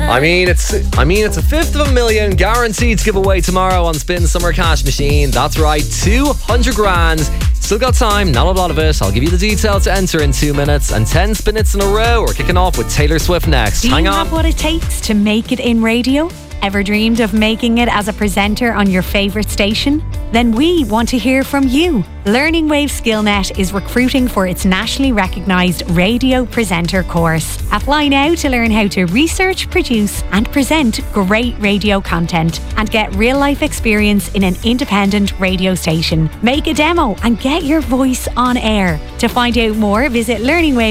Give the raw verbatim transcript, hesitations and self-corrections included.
I mean, it's I mean, it's a fifth of a million guaranteed to give away tomorrow on Spin Summer Cash Machine. That's right, two hundred grand. Still got time, not a lot of it. I'll give you the details to enter in two minutes and ten spin-its in a row. We're kicking off with Taylor Swift next. Do Hang you on. have what it takes to make it in radio? Ever dreamed of making it as a presenter on your favourite station? Then we want to hear from you. Learning Wave SkillNet is recruiting for its nationally recognised radio presenter course. Apply now to learn how to research, produce and present great radio content and get real-life experience in an independent radio station. Make a demo and get your voice on air. To find out more, visit Learning Wave